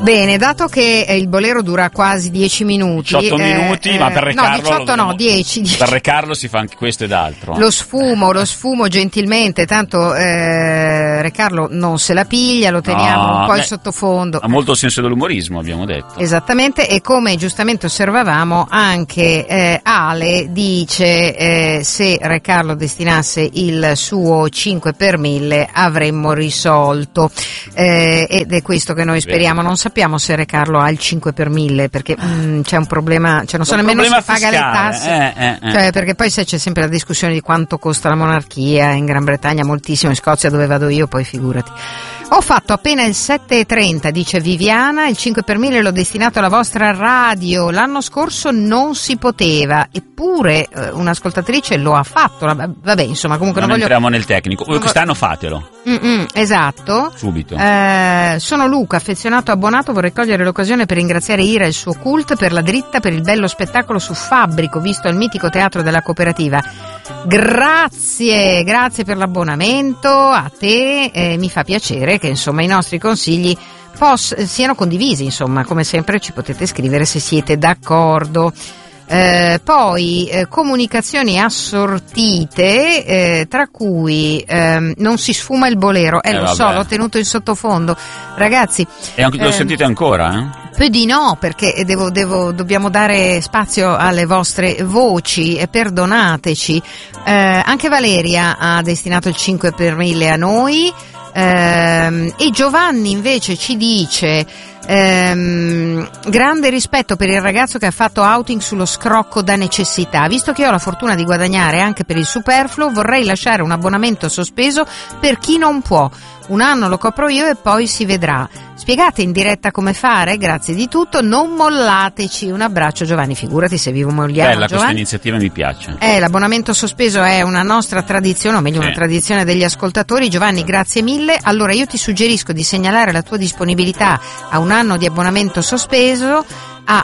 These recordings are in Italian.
Bene, dato che il bolero dura quasi 10 minuti 18 minuti, ma per recarlo... No, 18 no, 10. Per recarlo si fa anche questo ed altro. Lo sfumo gentilmente, tanto recarlo non se la piglia, lo teniamo un po' in sottofondo. Ha molto senso dell'umorismo, abbiamo detto. Esattamente, e come giustamente osservavamo, anche Ale dice se recarlo destinasse il suo 5 per 1000 avremmo risolto, ed è questo che noi speriamo. Non sappiamo se recarlo ha il 5 per 1000 perché c'è un problema, cioè non so nemmeno se paga le tasse, cioè, perché poi se c'è sempre la discussione di quanto costa la monarchia in Gran Bretagna, moltissimo, in Scozia dove vado io poi figurati. Ho fatto appena il 7,30, dice Viviana, il 5 per 1000 l'ho destinato alla vostra radio, l'anno scorso non si poteva, eppure un'ascoltatrice lo ha fatto, vabbè, insomma, comunque non voglio... entriamo nel tecnico, quest'anno fatelo. Esatto. Subito. Sono Luca, affezionato abbonato, vorrei cogliere l'occasione per ringraziare Ira e il suo cult per la dritta, per il bello spettacolo su Fabbrico, visto al mitico teatro della cooperativa. Grazie per l'abbonamento a te, mi fa piacere che insomma i nostri consigli siano condivisi, insomma, come sempre ci potete scrivere se siete d'accordo. Poi comunicazioni assortite, tra cui non si sfuma il bolero, lo so, l'ho tenuto in sottofondo, ragazzi. E lo sentite ancora? Poi di no, perché dobbiamo dare spazio alle vostre voci, e perdonateci. Anche Valeria ha destinato il 5 per 1000 a noi, e Giovanni invece ci dice grande rispetto per il ragazzo che ha fatto outing sullo scrocco da necessità. Visto che ho la fortuna di guadagnare anche per il superfluo, vorrei lasciare un abbonamento sospeso per chi non può. Un anno lo copro io e poi si vedrà. Spiegate in diretta come fare? Grazie di tutto, non mollateci. Un abbraccio Giovanni, figurati se vi molliamo. Bella Giovanni. Questa iniziativa mi piace. L'abbonamento sospeso è una nostra tradizione, o meglio una tradizione degli ascoltatori. Giovanni, grazie mille. Allora io ti suggerisco di segnalare la tua disponibilità a un anno di abbonamento sospeso a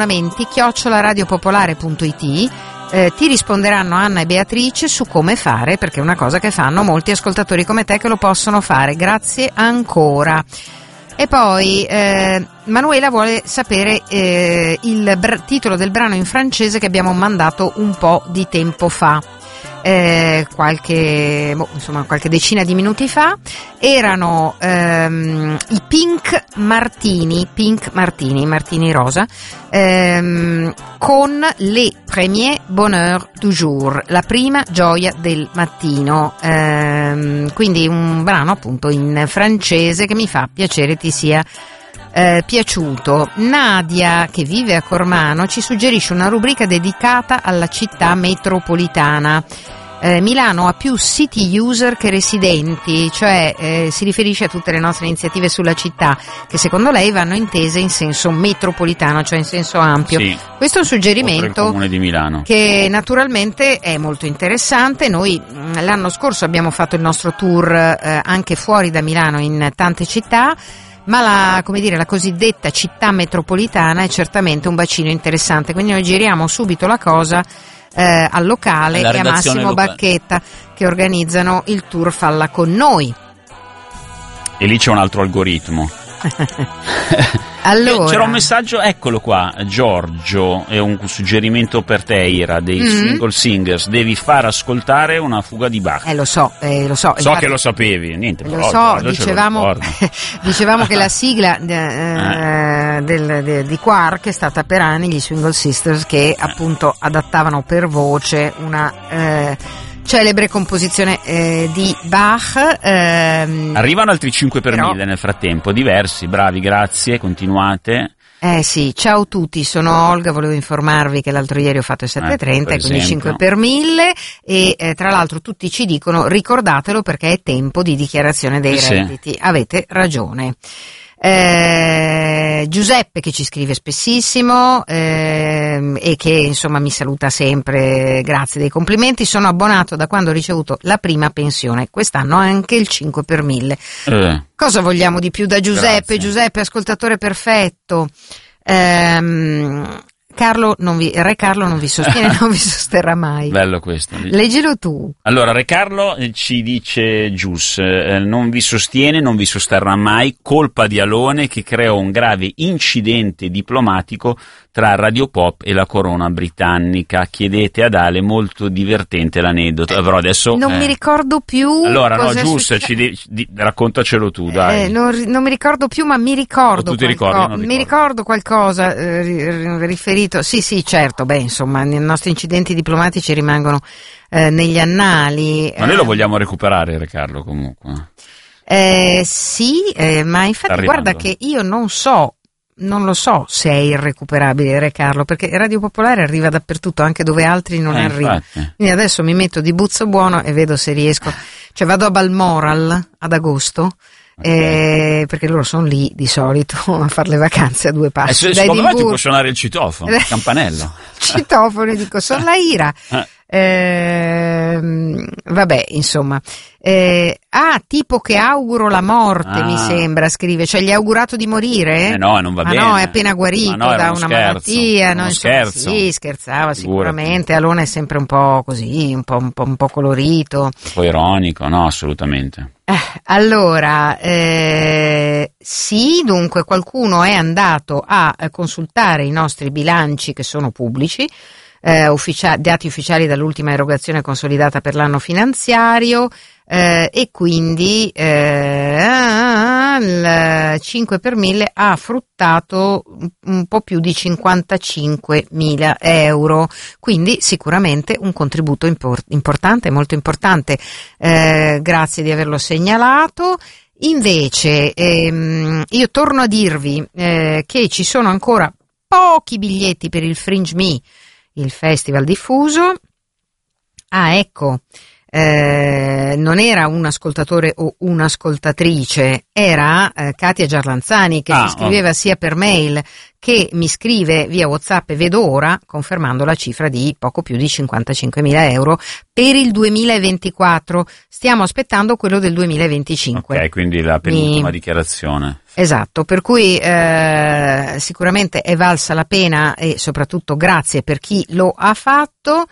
abbonamenti@radiopopolare.it. Ti risponderanno Anna e Beatrice su come fare, perché è una cosa che fanno molti ascoltatori come te che lo possono fare. Grazie ancora. E poi Manuela vuole sapere il titolo del brano in francese che abbiamo mandato un po' di tempo fa. Qualche decina di minuti fa erano i Pink Martini rosa, con Les Premiers Bonheurs du Jour, la prima gioia del mattino, quindi un brano appunto in francese che mi fa piacere ti sia piaciuto. Nadia, che vive a Cormano, ci suggerisce una rubrica dedicata alla città metropolitana. Milano ha più city user che residenti, cioè si riferisce a tutte le nostre iniziative sulla città che secondo lei vanno intese in senso metropolitano, cioè in senso ampio. Sì, questo è un suggerimento il Comune di Milano che naturalmente è molto interessante. Noi l'anno scorso abbiamo fatto il nostro tour anche fuori da Milano in tante città, ma la cosiddetta città metropolitana è certamente un bacino interessante, quindi noi giriamo subito la cosa al locale e a Massimo Bacchetta che organizzano il tour Falla con noi. E lì c'è un altro algoritmo. Allora, c'era un messaggio, eccolo qua, Giorgio, è un suggerimento per te, Ira, dei single singers, devi far ascoltare una fuga di Bach. Lo so. So infatti, che lo sapevi, niente. Lo so, dicevamo che la sigla di Quark è stata per anni gli Swingle Sisters, che appunto adattavano per voce una celebre composizione di Bach. Arrivano altri 5 per 1000 nel frattempo, diversi, bravi, grazie, continuate. Sì, ciao a tutti, sono Olga, volevo informarvi che l'altro ieri ho fatto il 7.30, quindi 5 per 1000, e tra l'altro tutti ci dicono ricordatelo perché è tempo di dichiarazione dei redditi. Avete ragione. Giuseppe, che ci scrive spessissimo e che insomma mi saluta sempre, grazie dei complimenti. Sono abbonato da quando ho ricevuto la prima pensione, quest'anno anche il 5 per 1000. Cosa vogliamo di più da Giuseppe? Grazie. Giuseppe, ascoltatore perfetto. Re Carlo non vi sostiene, non vi sosterrà mai. Bello questo. Leggilo tu. Allora, Re Carlo ci dice Gius, non vi sostiene, non vi sosterrà mai, colpa di Alone che creò un grave incidente diplomatico tra Radio Pop e la corona britannica. Chiedete ad Ale, molto divertente l'aneddoto. Però adesso non mi ricordo più. Allora, no, Gius, raccontacelo tu, dai. Non mi ricordo più, ma mi ricordo. Tu ti ricordi? Mi ricordo qualcosa riferito. Sì, certo. Beh, insomma, i nostri incidenti diplomatici rimangono negli annali. Ma noi lo vogliamo recuperare, Re Carlo, comunque. Sì, ma infatti guarda che io non lo so se è irrecuperabile, Re Carlo, perché Radio Popolare arriva dappertutto, anche dove altri non arrivano. Quindi adesso mi metto di buzzo buono e vedo se riesco. Cioè vado a Balmoral ad agosto. Okay. Perché loro sono lì di solito a fare le vacanze a due passi. Secondo me ti può suonare il citofono, il campanello. Citofono, e dico, sono la Ira. Vabbè, insomma. Tipo che auguro la morte, mi sembra, scrive. Cioè gli ha augurato di morire? No, non va bene. No, è appena guarito da una malattia. No, scherzo. Sì, scherzava sicuramente. Alone è sempre un po' così, un po' colorito. Un po' ironico, no, assolutamente. Allora, sì, dunque qualcuno è andato a consultare i nostri bilanci che sono pubblici, dati ufficiali dall'ultima erogazione consolidata per l'anno finanziario, e quindi il 5 per 1000 ha fruttato un po' più di 55.000 euro, quindi sicuramente un contributo importante, molto importante. Grazie di averlo segnalato. Invece io torno a dirvi che ci sono ancora pochi biglietti per il Fringe Me, il festival diffuso. Ecco, non era un ascoltatore o un'ascoltatrice, era Katia Giarlanzani che mi scriveva sia per mail che mi scrive via WhatsApp, e vedo ora, confermando la cifra di poco più di 55.000 euro per il 2024. Stiamo aspettando quello del 2025. Ok, quindi la penultima dichiarazione. Esatto, per cui sicuramente è valsa la pena, e soprattutto grazie per chi lo ha fatto.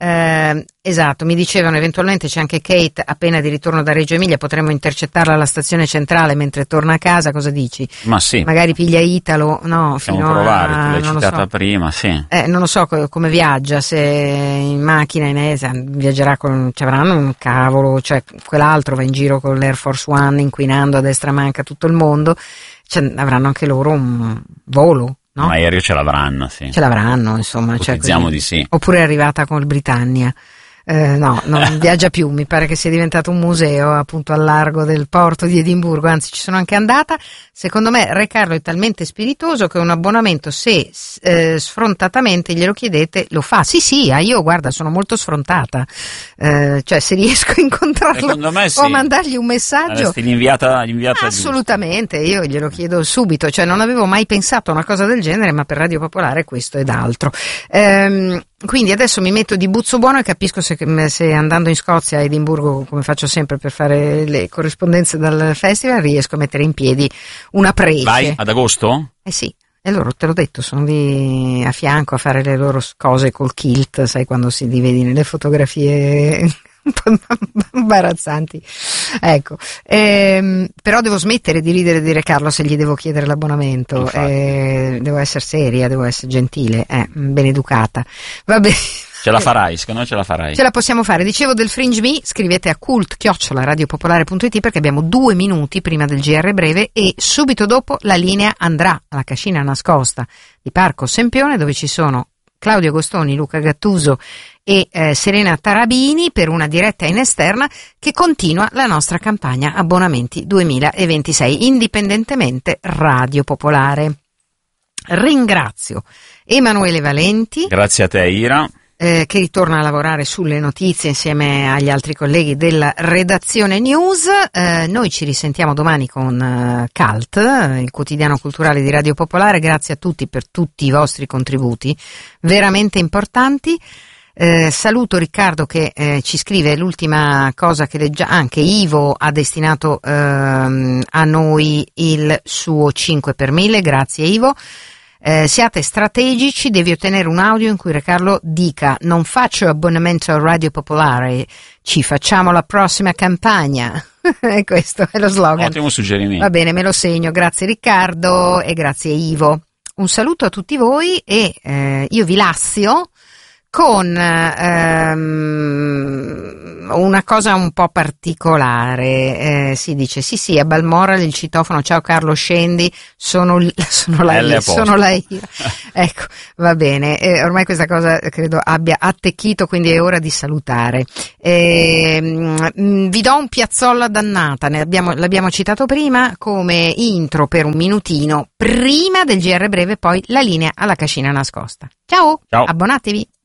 Esatto, mi dicevano eventualmente c'è anche Kate appena di ritorno da Reggio Emilia, potremmo intercettarla alla stazione centrale mentre torna a casa, cosa dici? Ma sì. Magari piglia Italo, no? Possiamo provare, tu l'hai citata prima, sì. Non lo so come viaggia, se in macchina viaggerà ci avranno un cavolo, cioè quell'altro va in giro con l'Air Force One inquinando a destra manca tutto il mondo, avranno anche loro un volo. No? Un aereo ce l'avranno, sì. Ce l'avranno, insomma. Ipotizziamo di sì. Oppure è arrivata con il Britannia. No, non viaggia più, mi pare che sia diventato un museo appunto al largo del porto di Edimburgo, anzi ci sono anche andata. Secondo me Re Carlo è talmente spiritoso che un abbonamento, se sfrontatamente glielo chiedete, lo fa. Sì, io guarda, sono molto sfrontata, cioè se riesco a incontrarlo o a mandargli un messaggio, l'inviata assolutamente, io glielo chiedo subito, cioè non avevo mai pensato a una cosa del genere, ma per Radio Popolare questo ed altro. Quindi adesso mi metto di buzzo buono e capisco se andando in Scozia, a Edimburgo, come faccio sempre per fare le corrispondenze dal festival, riesco a mettere in piedi una prece. Vai ad agosto? Sì, e loro, te l'ho detto, sono lì a fianco a fare le loro cose col kilt, sai, quando li vedi nelle fotografie un po' imbarazzanti, ecco. Però devo smettere di ridere e di Re Carlo se gli devo chiedere l'abbonamento, devo essere seria, devo essere gentile, ben educata, va bene. Ce la farai, secondo me ce la farai. Ce la possiamo fare. Dicevo del Fringe Me, scrivete a cult@radiopopolare.it perché abbiamo 2 minuti prima del GR breve e subito dopo la linea andrà alla cascina nascosta di Parco Sempione, dove ci sono Claudio Agostoni, Luca Gattuso e Serena Tarabini per una diretta in esterna che continua la nostra campagna abbonamenti 2026, indipendentemente Radio Popolare. Ringrazio Emanuele Valenti. Grazie a te, Ira. Che ritorna a lavorare sulle notizie insieme agli altri colleghi della redazione News. Noi ci risentiamo domani con Cult, il quotidiano culturale di Radio Popolare. Grazie a tutti per tutti i vostri contributi veramente importanti. Saluto Riccardo che ci scrive l'ultima cosa che leggiamo. Anche Ivo ha destinato a noi il suo 5 per 1000. Grazie Ivo. siate strategici, devi ottenere un audio in cui Re Carlo dica: non faccio abbonamento a Radio Popolare, ci facciamo la prossima campagna. Questo è lo slogan. Ottimo suggerimento. Va bene, me lo segno. Grazie Riccardo e grazie Ivo. Un saluto a tutti voi e io vi lascio con una cosa un po' particolare. Si dice sì, a Balmoral il citofono, ciao Carlo scendi, sono la ira. Ecco, va bene, ormai questa cosa credo abbia attecchito, quindi è ora di salutare. Vi do un Piazzolla dannata, l'abbiamo citato prima come intro per un minutino prima del GR breve, poi la linea alla cascina nascosta. Ciao. Ciao. Abbonatevi.